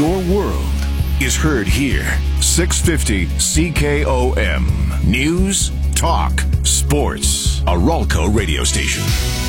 Your world is heard here. 650 CKOM. News, talk, sports. A Ralco radio station.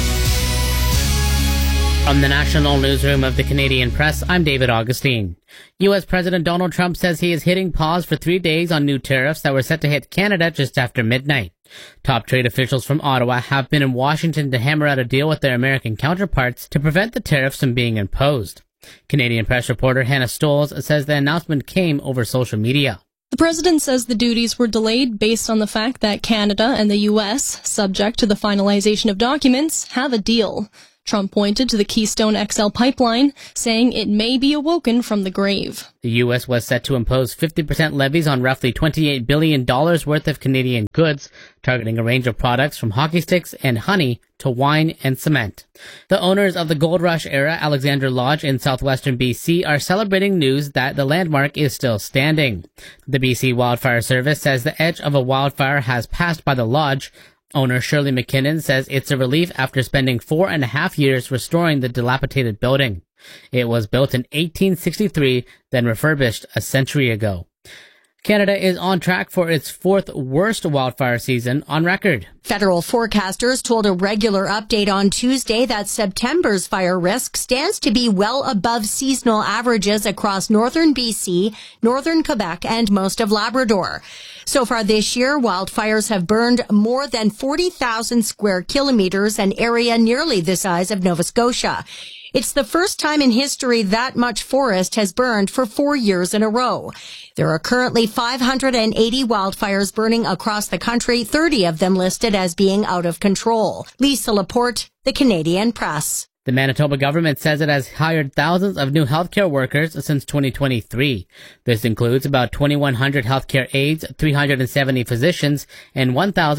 From the National Newsroom of the Canadian Press, I'm David Augustine. U.S. President Donald Trump says he is hitting pause for 3 days on new tariffs that were set to hit Canada just after midnight. Top trade officials from Ottawa have been in Washington to hammer out a deal with their American counterparts to prevent the tariffs from being imposed. Canadian Press reporter Hannah Stolz says the announcement came over social media. The president says the duties were delayed based on the fact that Canada and the U.S., subject to the finalization of documents, have a deal. Trump pointed to the Keystone XL pipeline, saying it may be awoken from the grave. The U.S. was set to impose 50% levies on roughly $28 billion worth of Canadian goods, targeting a range of products from hockey sticks and honey to wine and cement. The owners of the Gold Rush era Alexander Lodge in southwestern BC are celebrating news that the landmark is still standing. The BC Wildfire Service says the edge of a wildfire has passed by the lodge. Owner Shirley McKinnon says it's a relief after spending 4.5 years restoring the dilapidated building. It was built in 1863, then refurbished a century ago. Canada is on track for its fourth worst wildfire season on record. Federal forecasters told a regular update on Tuesday that September's fire risk stands to be well above seasonal averages across northern BC, northern Quebec, and most of Labrador. So far this year, wildfires have burned more than 40,000 square kilometers, an area nearly the size of Nova Scotia. It's the first time in history that much forest has burned for 4 years in a row. There are currently 580 wildfires burning across the country, 30 of them listed as being out of control. Lisa Laporte, The Canadian Press. The Manitoba government says it has hired thousands of new healthcare workers since 2023. This includes about 2,100 healthcare aides, 370 physicians, and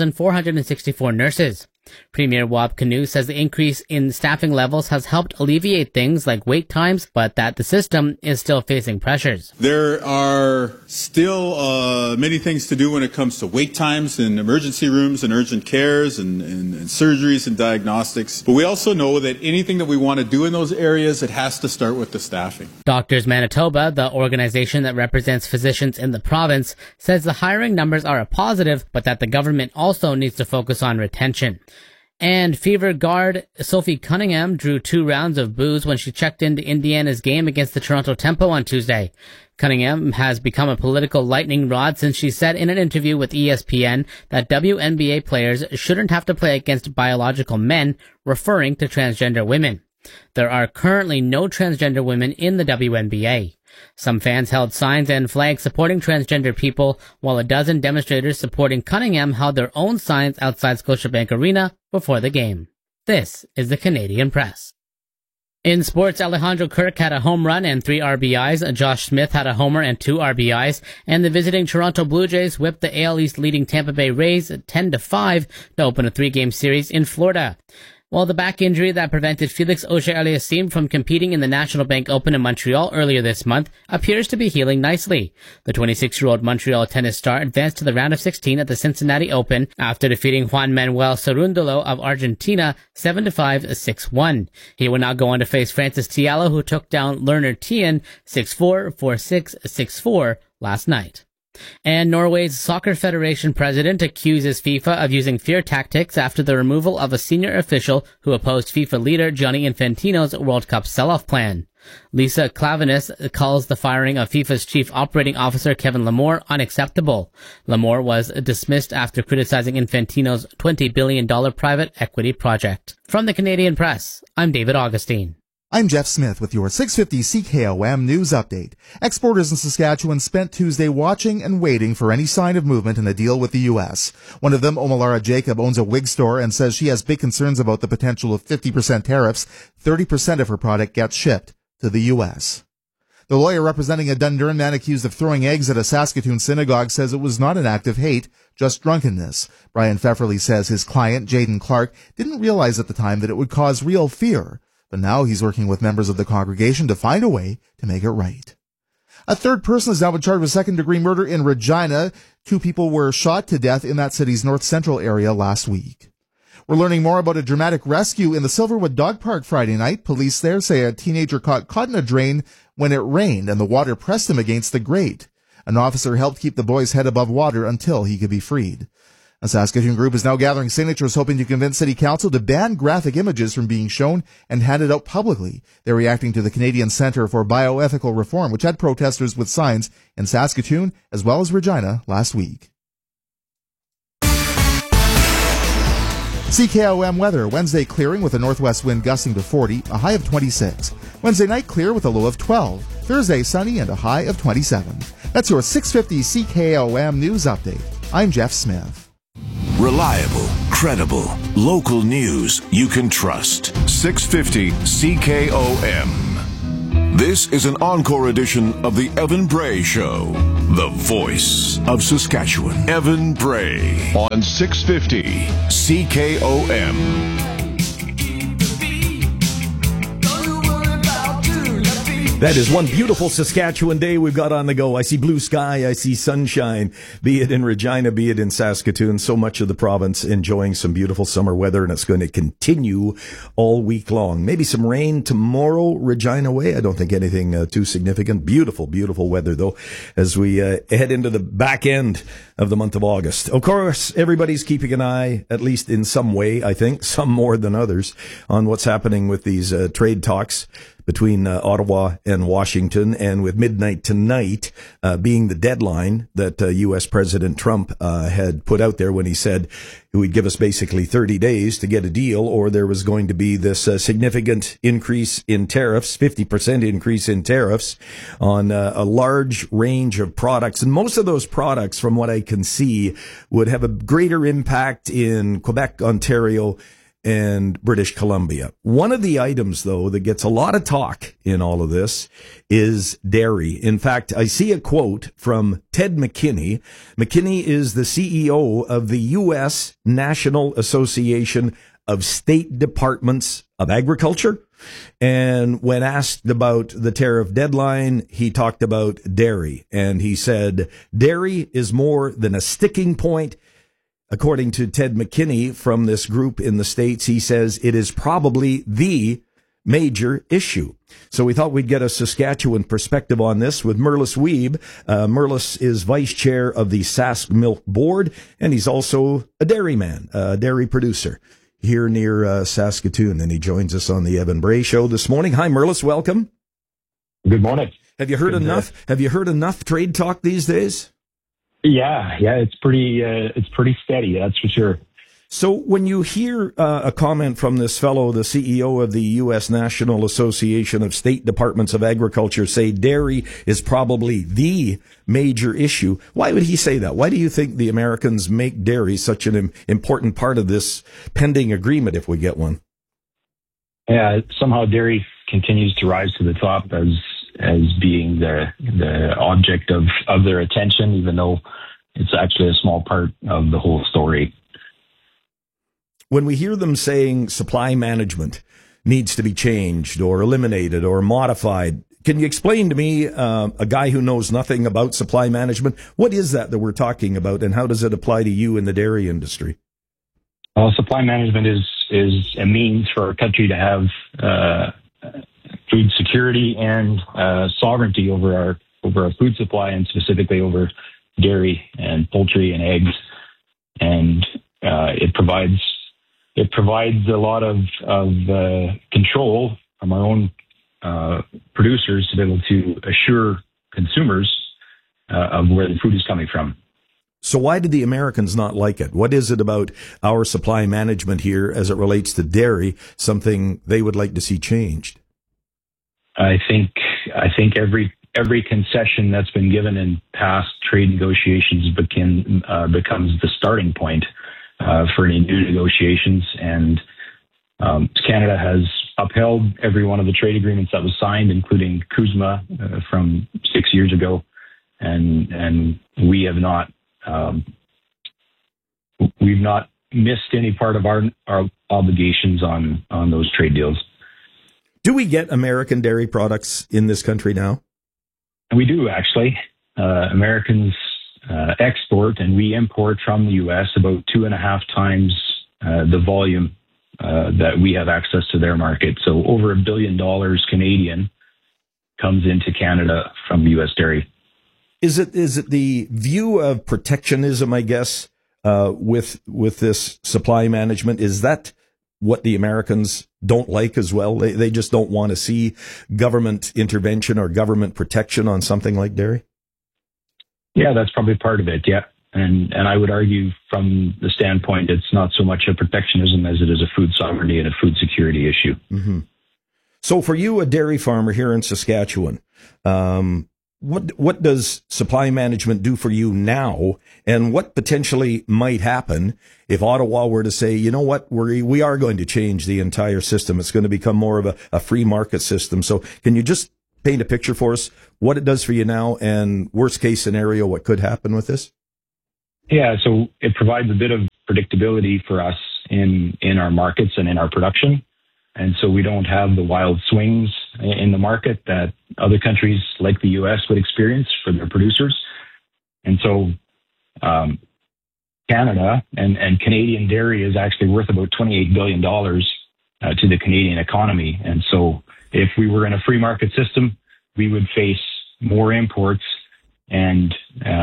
1,464 nurses. Premier Wab Kinew says the increase in staffing levels has helped alleviate things like wait times, but that the system is still facing pressures. There are still many things to do when it comes to wait times in emergency rooms and urgent cares and surgeries and diagnostics. But we also know that anything that we want to do in those areas, it has to start with the staffing. Doctors Manitoba, the organization that represents physicians in the province, says the hiring numbers are a positive, but that the government also needs to focus on retention. And Fever guard Sophie Cunningham drew 2 rounds of booze when she checked into Indiana's game against the Toronto Tempo on Tuesday. Cunningham has become a political lightning rod since she said in an interview with ESPN that WNBA players shouldn't have to play against biological men, referring to transgender women. There are currently no transgender women in the WNBA. Some fans held signs and flags supporting transgender people, while a dozen demonstrators supporting Cunningham held their own signs outside Scotiabank Arena before the game. This is the Canadian Press. In sports, Alejandro Kirk had a home run and 3 RBIs, Josh Smith had a homer and 2 RBIs, and the visiting Toronto Blue Jays whipped the AL East leading Tampa Bay Rays 10-5 to open a 3-game series in Florida. While the back injury that prevented Felix Auger-Aliassime from competing in the National Bank Open in Montreal earlier this month appears to be healing nicely. The 26-year-old Montreal tennis star advanced to the round of 16 at the Cincinnati Open after defeating Juan Manuel Cerúndolo of Argentina 7-5, 6-1. He will now go on to face Francis Tiafoe, who took down Lerner Tien 6-4, 4-6, 6-4 last night. And Norway's Soccer Federation president accuses FIFA of using fear tactics after the removal of a senior official who opposed FIFA leader Gianni Infantino's World Cup sell-off plan. Lisa Klaveness calls the firing of FIFA's chief operating officer Kevin Lamore unacceptable. Lamore was dismissed after criticizing Infantino's $20 billion private equity project. From the Canadian Press, I'm David Augustine. I'm Jeff Smith with your 650 CKOM News Update. Exporters in Saskatchewan spent Tuesday watching and waiting for any sign of movement in the deal with the U.S. One of them, Omalara Jacob, owns a wig store and says she has big concerns about the potential of 50% tariffs. 30% of her product gets shipped to the U.S. The lawyer representing a Dundurn man accused of throwing eggs at a Saskatoon synagogue says it was not an act of hate, just drunkenness. Brian Pfefferly says his client, Jaden Clark, didn't realize at the time that it would cause real fear. But now he's working with members of the congregation to find a way to make it right. A third person is now been charged with second-degree murder in Regina. 2 people were shot to death in that city's north-central area last week. We're learning more about a dramatic rescue in the Silverwood Dog Park Friday night. Police there say a teenager got caught in a drain when it rained and the water pressed him against the grate. An officer helped keep the boy's head above water until he could be freed. A Saskatoon group is now gathering signatures hoping to convince City Council to ban graphic images from being shown and handed out publicly. They're reacting to the Canadian Centre for Bioethical Reform, which had protesters with signs in Saskatoon as well as Regina last week. CKOM weather. Wednesday clearing with a northwest wind gusting to 40, a high of 26. Wednesday night clear with a low of 12. Thursday sunny and a high of 27. That's your 650 CKOM news update. I'm Jeff Smith. Reliable, credible, local news you can trust. 650 CKOM. This is an encore edition of the Evan Bray Show. The voice of Saskatchewan. Evan Bray on 650 CKOM. That is one beautiful Saskatchewan day we've got on the go. I see blue sky, I see sunshine, be it in Regina, be it in Saskatoon. So much of the province enjoying some beautiful summer weather, and it's going to continue all week long. Maybe some rain tomorrow, Regina way. I don't think anything too significant. Beautiful, beautiful weather, though, as we head into the back end of the month of August. Of course, everybody's keeping an eye, at least in some way, I think, some more than others, on what's happening with these trade talks between Ottawa and Washington, and with midnight tonight being the deadline that U.S. President Trump had put out there when he said he would give us basically 30 days to get a deal, or there was going to be this significant increase in tariffs, 50% increase in tariffs on a large range of products. And most of those products, from what I can see, would have a greater impact in Quebec, Ontario, and British Columbia. One of the items, though, that gets a lot of talk in all of this is dairy. In fact, I see a quote from Ted McKinney. McKinney is the CEO of the U.S. National Association of State Departments of Agriculture. And when asked about the tariff deadline, he talked about dairy. And he said, dairy is more than a sticking point. According to Ted McKinney from this group in the States, he says it is probably the major issue. So we thought we'd get a Saskatchewan perspective on this with Merlis Wiebe. Merlis is vice chair of the Sask Milk Board, and he's also a dairyman, a dairy producer here near Saskatoon. And he joins us on the Evan Bray Show this morning. Hi, Merlis. Welcome. Good morning. Have you heard enough trade talk these days? Yeah, it's pretty steady, that's for sure. So when you hear a comment from this fellow, the CEO of the U.S. National Association of State Departments of Agriculture, say dairy is probably the major issue, why would he say that? Why do you think the Americans make dairy such an important part of this pending agreement if we get one? Yeah, somehow dairy continues to rise to the top as being the object of their attention, even though it's actually a small part of the whole story. When we hear them saying supply management needs to be changed or eliminated or modified, can you explain to me, a guy who knows nothing about supply management, what is that we're talking about, and how does it apply to you in the dairy industry? Well, supply management is a means for our country to have food security and sovereignty over our food supply, and specifically over dairy and poultry and eggs. And it provides a lot of control from our own producers to be able to assure consumers of where the food is coming from. So why do the Americans not like it? What is it about our supply management here as it relates to dairy, something they would like to see changed? I think every concession that's been given in past trade negotiations becomes the starting point for any new negotiations. And Canada has upheld every one of the trade agreements that was signed, including CUSMA from 6 years ago, and we have not. We've not missed any part of our obligations on those trade deals. Do we get American dairy products in this country now? We do, actually. Americans export and we import from the U.S. about 2.5 times the volume that we have access to their market. So over $1 billion Canadian comes into Canada from U.S. dairy. Is it the view of protectionism, I guess, with this supply management? Is that what the Americans don't like as well? They just don't want to see government intervention or government protection on something like dairy? Yeah, that's probably part of it, yeah. And I would argue from the standpoint it's not so much a protectionism as it is a food sovereignty and a food security issue. Mm-hmm. So for you, a dairy farmer here in Saskatchewan, what does supply management do for you now, and what potentially might happen if Ottawa were to say, you know what, we are going to change the entire system. It's going to become more of a free market system. So can you just paint a picture for us what it does for you now, and worst case scenario, what could happen with this? Yeah, so it provides a bit of predictability for us in our markets and in our production. And so we don't have the wild swings in the market that other countries like the U.S. would experience for their producers. And so Canada and Canadian dairy is actually worth about $28 billion to the Canadian economy. And so if we were in a free market system, we would face more imports, and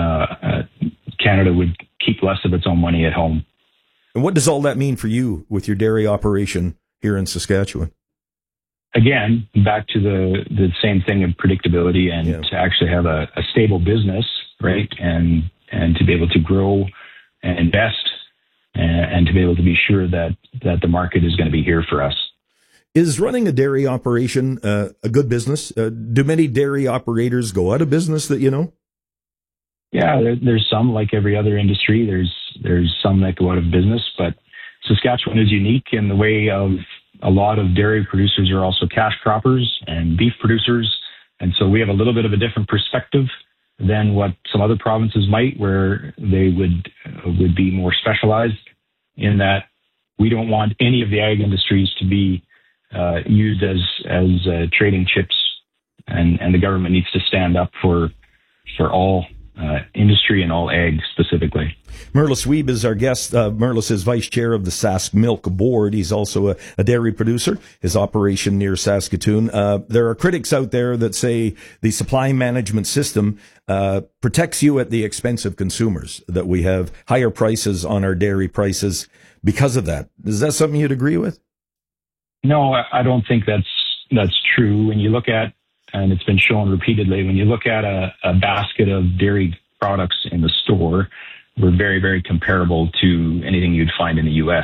Canada would keep less of its own money at home. And what does all that mean for you with your dairy operation here in Saskatchewan? Again, back to the same thing of predictability and to actually have a stable business, right? And to be able to grow and invest and to be able to be sure that the market is going to be here for us. Is running a dairy operation a good business? Do many dairy operators go out of business that you know? Yeah, there's some, like every other industry. There's some that go out of business, but Saskatchewan is unique in the way of a lot of dairy producers are also cash croppers and beef producers. And so we have a little bit of a different perspective than what some other provinces might, where they would be more specialized in that we don't want any of the ag industries to be used as trading chips, and the government needs to stand up for all industry and all ag specifically. Merlis Wiebe is our guest. Merlis is vice chair of the Sask Milk Board. He's also a dairy producer, his operation near Saskatoon. There are critics out there that say the supply management system protects you at the expense of consumers, that we have higher prices on our dairy prices because of that. Is that something you'd agree with? No, I don't think that's true. When you look at, and it's been shown repeatedly, when you look at a basket of dairy products in the store, we're very, very comparable to anything you'd find in the U.S.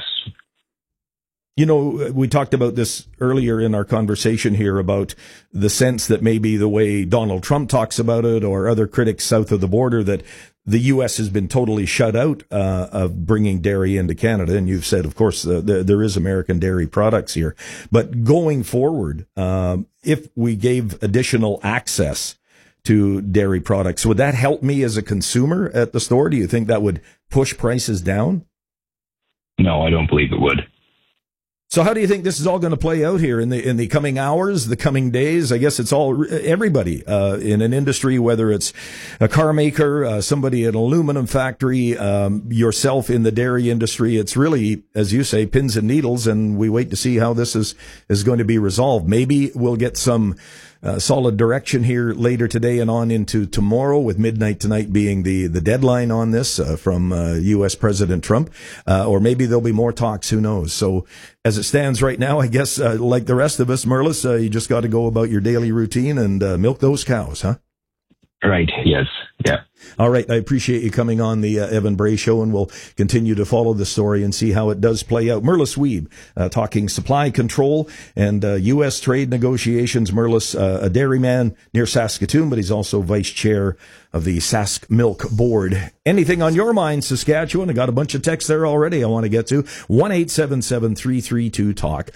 You know, we talked about this earlier in our conversation here about the sense that maybe the way Donald Trump talks about it, or other critics south of the border, that the U.S. has been totally shut out of bringing dairy into Canada. And you've said, of course, there is American dairy products here. But going forward, if we gave additional access to dairy products, would that help me as a consumer at the store? Do you think that would push prices down? No, I don't believe it would. So how do you think this is all going to play out here in the coming hours, the coming days? I guess it's all everybody in an industry, whether it's a car maker, somebody at an aluminum factory, yourself in the dairy industry. It's really, as you say, pins and needles, and we wait to see how this is going to be resolved. Maybe we'll get some solid direction here later today and on into tomorrow, with midnight tonight being the deadline on this from U.S. President Trump. Or maybe there'll be more talks, who knows. So as it stands right now, I guess, like the rest of us, Merlis, you just got to go about your daily routine and milk those cows, huh? Right, yes, yeah. All right, I appreciate you coming on the Evan Bray Show, and we'll continue to follow the story and see how it does play out. Merlis Wiebe, talking supply control and U.S. trade negotiations. Merlis, a dairyman near Saskatoon, but he's also vice chair of the Sask Milk Board. Anything on your mind, Saskatchewan? I got a bunch of texts there already I want to get to. 1-877-332-TALK.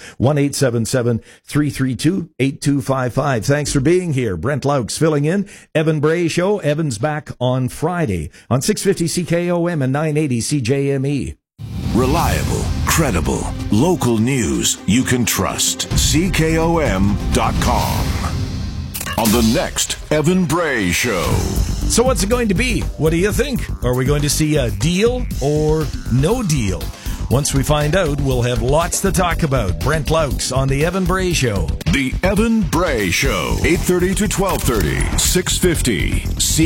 1-877-332-8255. Thanks for being here. Brent Laux filling in. Evan Bray Show. Evan's back on Friday on 650 CKOM and 980 CJME. Reliable, credible, local news you can trust. CKOM.com. On the next Evan Bray Show. So what's it going to be? What do you think? Are we going to see a deal or no deal? Once we find out, we'll have lots to talk about. Brent Laux on The Evan Bray Show. The Evan Bray Show, 8:30 to 12:30, 650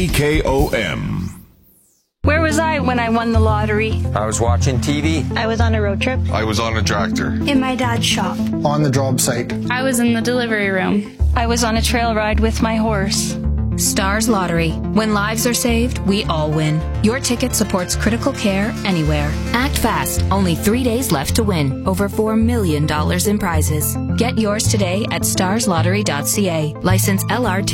CKOM. Where was I when I won the lottery? I was watching TV. I was on a road trip. I was on a tractor. In my dad's shop. On the job site. I was in the delivery room. I was on a trail ride with my horse. Stars Lottery. When lives are saved, we all win. Your ticket supports critical care anywhere. Act fast. Only 3 days left to win. Over $4 million in prizes. Get yours today at starslottery.ca. License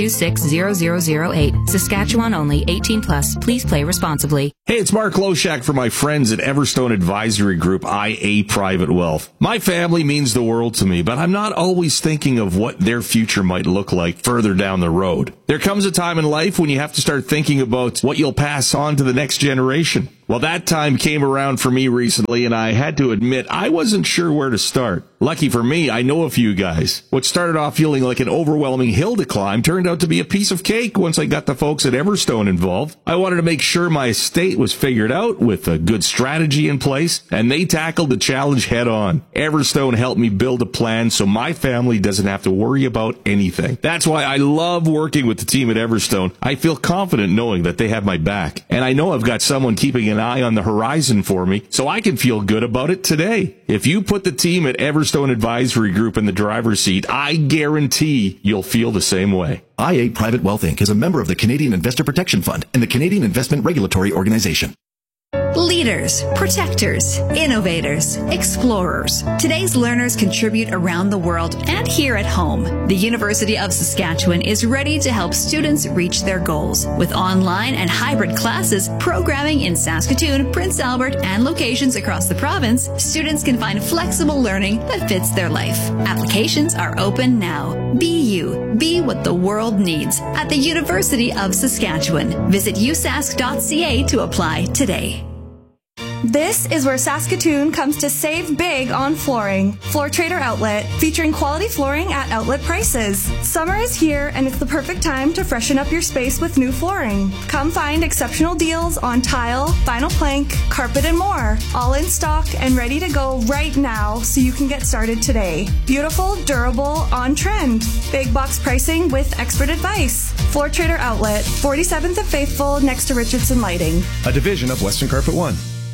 LR260008. Saskatchewan only. 18+. Please play responsibly. Hey, it's Mark Loshak for my friends at Everstone Advisory Group, IA Private Wealth. My family means the world to me, but I'm not always thinking of what their future might look like further down the road. There comes a time in life when you have to start thinking about what you'll pass on to the next generation. Well, that time came around for me recently, and I had to admit I wasn't sure where to start. Lucky for me, I know a few guys. What started off feeling like an overwhelming hill to climb turned out to be a piece of cake once I got the folks at Everstone involved. I wanted to make sure my estate was figured out with a good strategy in place, and they tackled the challenge head on. Everstone helped me build a plan so my family doesn't have to worry about anything. That's why I love working with the team at Everstone. I feel confident knowing that they have my back, and I know I've got someone keeping an eye on the horizon for me, so I can feel good about it today. If you put the team at Everstone Advisory Group in the driver's seat, I guarantee you'll feel the same way. IA Private Wealth Inc. is a member of the Canadian Investor Protection Fund and the Canadian Investment Regulatory Organization. Leaders, protectors, innovators, explorers. Today's learners contribute around the world and here at home. The University of Saskatchewan is ready to help students reach their goals. With online and hybrid classes, programming in Saskatoon, Prince Albert, and locations across the province, students can find flexible learning that fits their life. Applications are open now. Be you. Be what the world needs at the University of Saskatchewan. Visit usask.ca to apply today. This is where Saskatoon comes to save big on flooring. Floor Trader Outlet, featuring quality flooring at outlet prices. Summer is here and it's the perfect time to freshen up your space with new flooring. Come find exceptional deals on tile, vinyl plank, carpet, and more. All in stock and ready to go right now so you can get started today. Beautiful, durable, on trend. Big box pricing with expert advice. Floor Trader Outlet, 47th and Faithful next to Richardson Lighting. A division of Western Carpet One.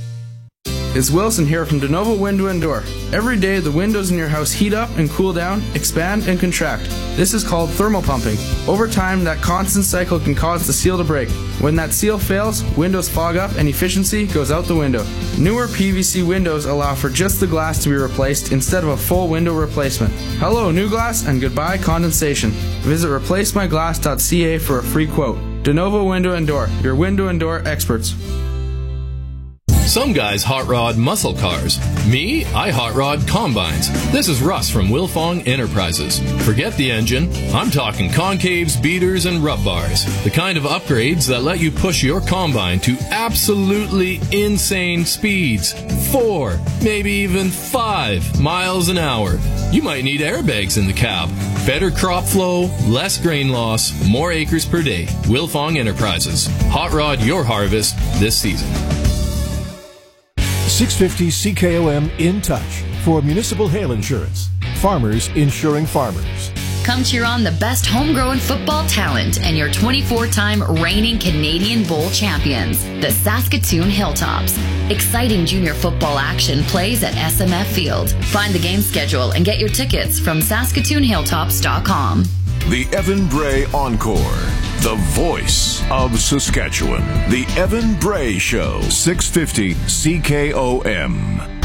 It's Wilson here from DeNovo Window and Door. Every day the windows in your house heat up and cool down, expand and contract. This is called thermal pumping. Over time, that constant cycle can cause the seal to break. When that seal fails, windows fog up and efficiency goes out the window. Newer PVC windows allow for just the glass to be replaced instead of a full window replacement. Hello, new glass, and goodbye condensation. Visit replacemyglass.ca for a free quote. DeNovo Window and Door, your window and door experts. Some guys hot rod muscle cars. Me, I hot rod combines. This is Russ from Wilfong Enterprises. Forget the engine. I'm talking concaves, beaters, and rub bars. The kind of upgrades that let you push your combine to absolutely insane speeds. 4, maybe even 5 miles an hour. You might need airbags in the cab. Better crop flow, less grain loss, more acres per day. Wilfong Enterprises. Hot rod your harvest this season. 650 CKOM In Touch for municipal hail insurance. Farmers insuring farmers. Come cheer on the best homegrown football talent and your 24-time reigning Canadian Bowl champions, the Saskatoon Hilltops. Exciting junior football action plays at SMF Field. Find the game schedule and get your tickets from SaskatoonHilltops.com. The Evan Bray Encore. The voice of Saskatchewan. The Evan Bray Show. 650 CKOM.